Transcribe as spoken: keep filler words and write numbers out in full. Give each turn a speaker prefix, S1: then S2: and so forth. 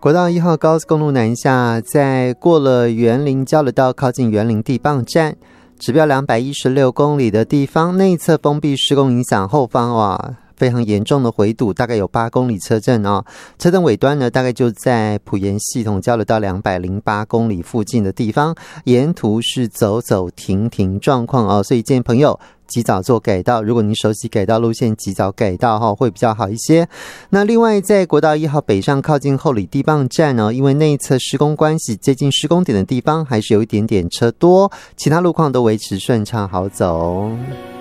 S1: 国道一号高速公路南下，在过了园林交流道靠近园林地磅站，指标两百一十六公里的地方，内侧封闭施工影响后方哇，非常严重的回堵，大概有八公里车阵哦。车灯尾端呢，大概就在埔盐系统交流道两百零八公里附近的地方，沿途是走走停停状况哦，所以建议朋友及早做改道，如果您熟悉改道路线，及早改道哈会比较好一些。那另外在国道一号北上靠近后里地磅站呢，因为内侧施工关系，接近施工点的地方还是有一点点车多，其他路况都维持顺畅好走。